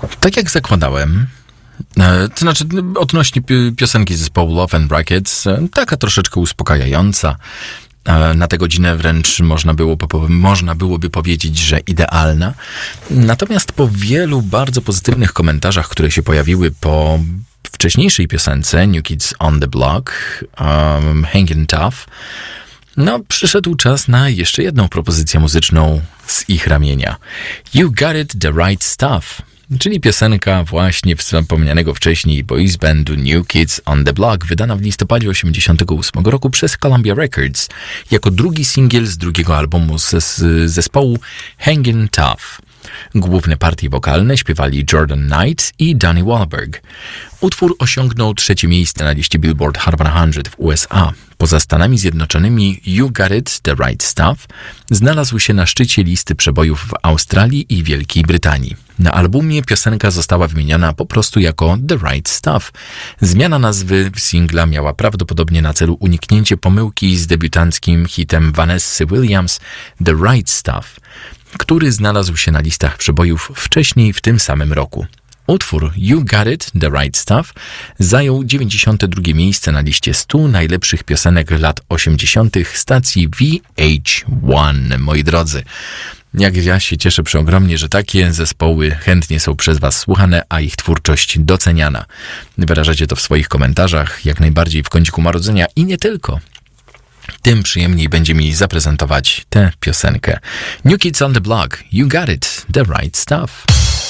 Tak jak zakładałem, to znaczy odnośnie piosenki zespołu Love and Brackets, taka troszeczkę uspokajająca. Na tę godzinę wręcz można byłoby powiedzieć, że idealna. Natomiast po wielu bardzo pozytywnych komentarzach, które się pojawiły po wcześniejszej piosence New Kids on the Block, Hangin' Tough, przyszedł czas na jeszcze jedną propozycję muzyczną z ich ramienia. You Got It, The Right Stuff, czyli piosenka właśnie wspomnianego wcześniej boys bandu New Kids on the Block, wydana w listopadzie 1988 roku przez Columbia Records, jako drugi singiel z drugiego albumu zespołu Hangin' Tough. Główne partie wokalne śpiewali Jordan Knight i Donnie Wahlberg. Utwór osiągnął 3. miejsce na liście Billboard Hot 100 w USA. Poza Stanami Zjednoczonymi You Got It, The Right Stuff znalazł się na szczycie listy przebojów w Australii i Wielkiej Brytanii. Na albumie piosenka została wymieniona po prostu jako The Right Stuff. Zmiana nazwy singla miała prawdopodobnie na celu uniknięcie pomyłki z debiutanckim hitem Vanessy Williams The Right Stuff, który znalazł się na listach przebojów wcześniej w tym samym roku. Utwór You Got It, The Right Stuff zajął 92. miejsce na liście 100 najlepszych piosenek lat 80. stacji VH1. Moi drodzy, jak ja się cieszę przeogromnie, że takie zespoły chętnie są przez Was słuchane, a ich twórczość doceniana. Wyrażacie to w swoich komentarzach, jak najbardziej w kąciku marudzenia i nie tylko. Tym przyjemniej będzie mi zaprezentować tę piosenkę. New Kids on the Block, You Got It, The Right Stuff.